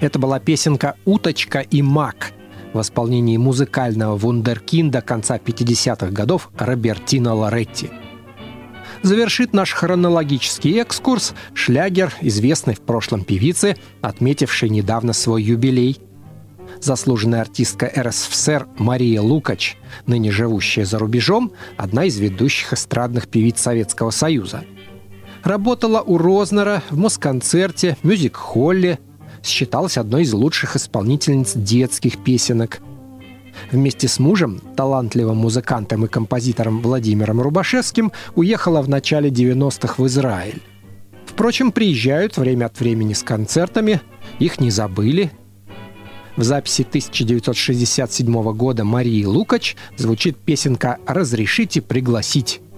Это была песенка «Уточка и мак» в исполнении музыкального вундеркинда конца 50-х годов Робертино Лоретти. Завершит наш хронологический экскурс шлягер известной в прошлом певицы, отметившей недавно свой юбилей. Заслуженная артистка РСФСР Мария Лукач, ныне живущая за рубежом, одна из ведущих эстрадных певиц Советского Союза. Работала у Рознера, в Москонцерте, мюзик-холле, считалась одной из лучших исполнительниц детских песенок. Вместе с мужем, талантливым музыкантом и композитором Владимиром Рубашевским, уехала в начале 90-х в Израиль. Впрочем, приезжают время от времени с концертами, их не забыли. В записи 1967 года Марии Лукач звучит песенка «Разрешите пригласить».